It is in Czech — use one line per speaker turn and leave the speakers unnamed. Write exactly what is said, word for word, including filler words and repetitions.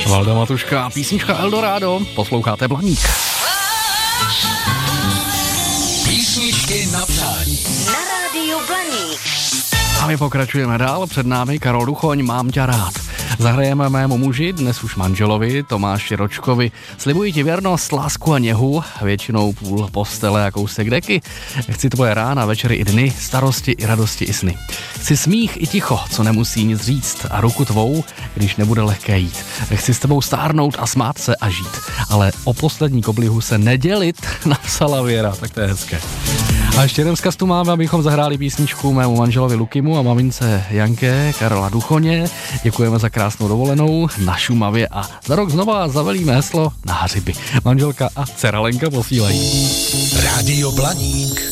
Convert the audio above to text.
Valda Matuška, písnička Eldorado, posloucháte Blaník.
Písničky na přání.
Na rádiu Blaník.
A my pokračujeme dál, před námi Karol Duchoň, Mám tě rád. Zahrajeme mému muži, dnes už manželovi, Tomáši Ročkovi. Slibuji ti věrnost, lásku a něhu, většinou půl postele a kousek deky. Chci tvoje rána, večery i dny, starosti i radosti i sny. Chci smích i ticho, co nemusí nic říct, a ruku tvou, když nebude lehké jít. Chci s tebou stárnout a smát se a žít, ale o poslední koblihu se nedělit, napsala Věra, tak to je hezké. A ještě jeden vzkaz tu máme, abychom zahráli písničku mému manželovi Lukimu a mamince Janke Karola Duchoně. Děkujeme za krásnou dovolenou na Šumavě a za rok znova zavelíme heslo na hřiby. Manželka a dcera Lenka posílají.
Rádio Blaník.